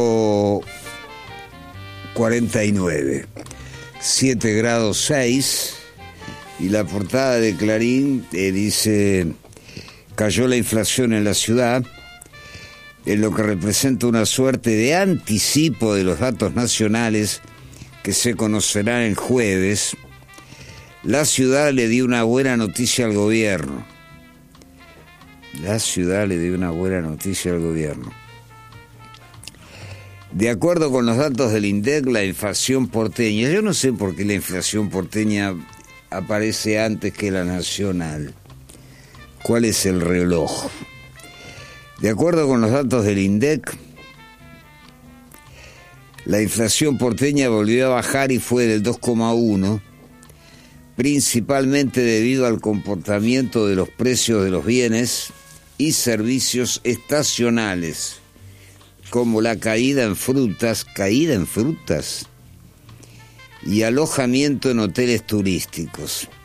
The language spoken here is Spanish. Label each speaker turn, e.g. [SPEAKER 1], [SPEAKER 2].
[SPEAKER 1] 49, 7 grados 6, y la portada de Clarín dice: cayó la inflación en la ciudad, en lo que representa una suerte de anticipo de los datos nacionales que se conocerán el jueves. La ciudad le dio una buena noticia al gobierno. La ciudad le dio una buena noticia al gobierno. De acuerdo con los datos del INDEC, la inflación porteña, yo no sé por qué la inflación porteña aparece antes que la nacional. ¿Cuál es el reloj? De acuerdo con los datos del INDEC, la inflación porteña volvió a bajar y fue del 2,1, principalmente debido al comportamiento de los precios de los bienes y servicios estacionales, como la caída en frutas y alojamiento en hoteles turísticos.